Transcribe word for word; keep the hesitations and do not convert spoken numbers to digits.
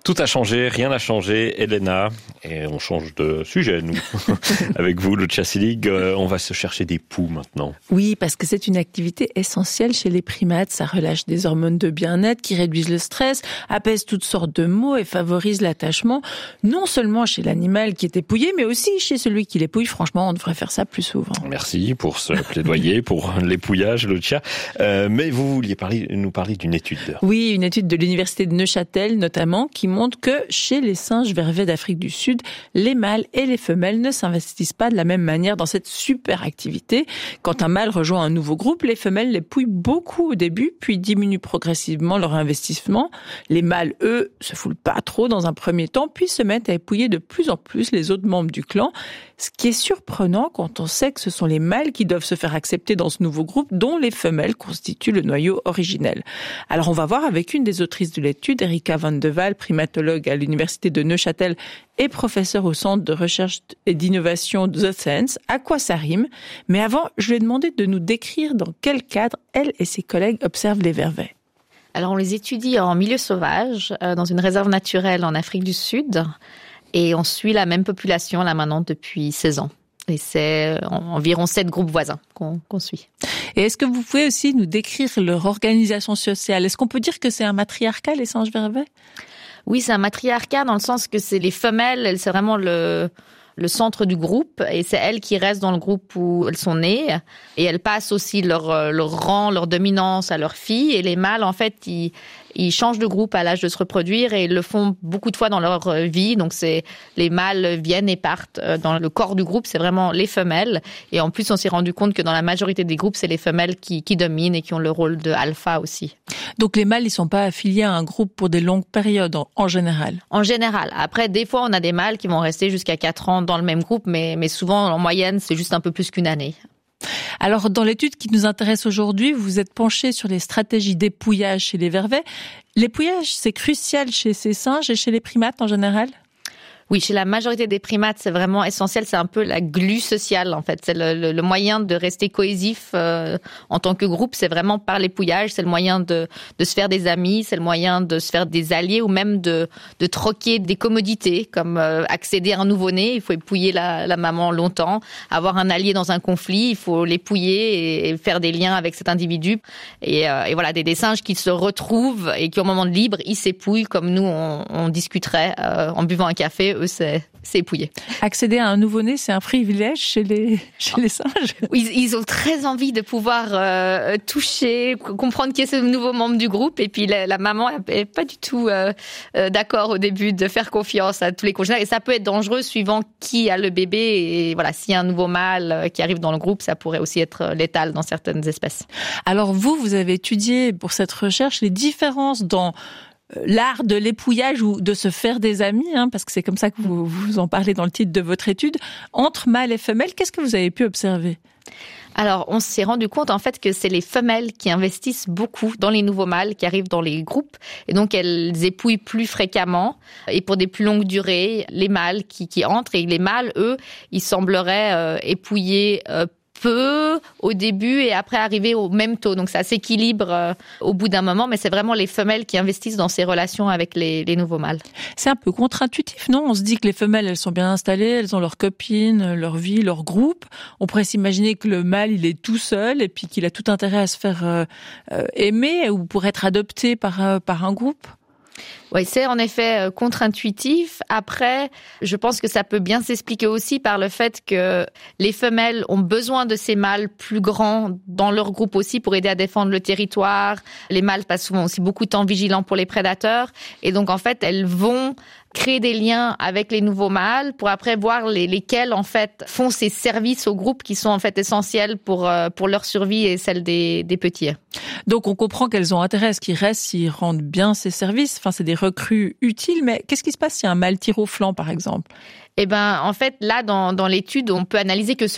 Tout a changé, rien n'a changé, Elena. Et on change de sujet, nous. Avec vous, Lucia Selig, on va se chercher des poux maintenant. Oui, parce que c'est une activité essentielle chez les primates. Ça relâche des hormones de bien-être qui réduisent le stress, apaisent toutes sortes de maux et favorisent l'attachement. Non seulement chez l'animal qui est épouillé, mais aussi chez celui qui l'épouille. Franchement, on devrait faire ça plus souvent. Merci pour ce plaidoyer, pour l'épouillage, Lucia. Euh, mais vous vouliez parler, nous parler d'une étude. Oui, une étude de l'université de Neuchâtel, notamment, qui montre que chez les singes vervets d'Afrique du Sud, les mâles et les femelles ne s'investissent pas de la même manière dans cette super activité. Quand un mâle rejoint un nouveau groupe, les femelles l'épouillent beaucoup au début, puis diminuent progressivement leur investissement. Les mâles, eux, se foulent pas trop dans un premier temps, puis se mettent à épouiller de plus en plus les autres membres du clan. Ce qui est surprenant quand on sait que ce sont les mâles qui doivent se faire accepter dans ce nouveau groupe, dont les femelles constituent le noyau originel. Alors on va voir avec une des autrices de l'étude, Erika Van de Waal, primatologue à l'université de Neuchâtel et professeure au centre de recherche et d'innovation The Sense, à quoi ça rime. Mais avant, je lui ai demandé de nous décrire dans quel cadre elle et ses collègues observent les vervets. Alors on les étudie en milieu sauvage, euh, dans une réserve naturelle en Afrique du Sud, et on suit la même population là maintenant depuis seize ans. Et c'est environ sept groupes voisins qu'on, qu'on suit. Et est-ce que vous pouvez aussi nous décrire leur organisation sociale ? Est-ce qu'on peut dire que c'est un matriarcat, les singes vervets ? Oui, c'est un matriarcat dans le sens que c'est les femelles, elles, c'est vraiment le, le centre du groupe, et c'est elles qui restent dans le groupe où elles sont nées, et elles passent aussi leur, leur rang, leur dominance à leurs filles, et les mâles, en fait, ils... Ils changent de groupe à l'âge de se reproduire et ils le font beaucoup de fois dans leur vie. Donc, c'est les mâles viennent et partent dans le corps du groupe. C'est vraiment les femelles. Et en plus, on s'est rendu compte que dans la majorité des groupes, c'est les femelles qui, qui dominent et qui ont le rôle de alpha aussi. Donc, les mâles, ils sont pas affiliés à un groupe pour des longues périodes, en, en général? En général. Après, des fois, on a des mâles qui vont rester jusqu'à quatre ans dans le même groupe, mais, mais souvent, en moyenne, c'est juste un peu plus qu'une année. Alors, dans l'étude qui nous intéresse aujourd'hui, vous vous êtes penché sur les stratégies d'épouillage chez les vervets. L'épouillage, c'est crucial chez ces singes et chez les primates en général ? Oui, chez la majorité des primates, c'est vraiment essentiel. C'est un peu la glue sociale, en fait. C'est le, le, le moyen de rester cohésif euh, en tant que groupe. C'est vraiment par l'épouillage. C'est le moyen de, de se faire des amis. C'est le moyen de se faire des alliés ou même de, de troquer des commodités, comme euh, accéder à un nouveau-né. Il faut épouiller la, la maman longtemps. Avoir un allié dans un conflit, il faut l'épouiller et, et faire des liens avec cet individu. Et, euh, et voilà, des, des singes qui se retrouvent et qui, au moment de libre, ils s'épouillent comme nous, on, on discuterait euh, en buvant un café. Eux, c'est, c'est épouillé. Accéder à un nouveau-né, c'est un privilège chez les, chez les singes. Ils, ils ont très envie de pouvoir euh, toucher, comprendre qui est ce nouveau membre du groupe. Et puis, la, la maman est pas du tout euh, euh, d'accord au début de faire confiance à tous les congénères. Et ça peut être dangereux suivant qui a le bébé. Et voilà, s'il y a un nouveau mâle qui arrive dans le groupe, ça pourrait aussi être létal dans certaines espèces. Alors vous, vous avez étudié pour cette recherche les différences dans l'art de l'épouillage ou de se faire des amis, hein, parce que c'est comme ça que vous, vous en parlez dans le titre de votre étude, entre mâles et femelles. Qu'est-ce que vous avez pu observer ? Alors, on s'est rendu compte, en fait, que c'est les femelles qui investissent beaucoup dans les nouveaux mâles qui arrivent dans les groupes. Et donc, elles épouillent plus fréquemment et pour des plus longues durées les mâles qui, qui entrent. Et les mâles, eux, ils sembleraient euh, épouiller euh, peu au début et après arriver au même taux. Donc ça s'équilibre euh, au bout d'un moment, mais c'est vraiment les femelles qui investissent dans ces relations avec les, les nouveaux mâles. C'est un peu contre-intuitif, non ? On se dit que les femelles, elles sont bien installées, elles ont leurs copines, leur vie, leur groupe. On pourrait s'imaginer que le mâle, il est tout seul et puis qu'il a tout intérêt à se faire euh, euh, aimer ou pour être adopté par, euh, par un groupe. Oui, c'est en effet contre-intuitif. Après, je pense que ça peut bien s'expliquer aussi par le fait que les femelles ont besoin de ces mâles plus grands dans leur groupe aussi pour aider à défendre le territoire. Les mâles passent souvent aussi beaucoup de temps vigilants pour les prédateurs. Et donc, en fait, elles vont créer des liens avec les nouveaux mâles pour après voir les, lesquels, en fait, font ces services au groupe qui sont, en fait, essentiels pour, pour leur survie et celle des, des petits. Donc, on comprend qu'elles ont intérêt à ce qu'ils restent s'ils rendent bien ces services. Enfin, c'est des recrues utiles, mais qu'est-ce qui se passe si un mâle tire au flanc, par exemple ? Eh ben, en fait, là, dans, dans l'étude, on peut analyser que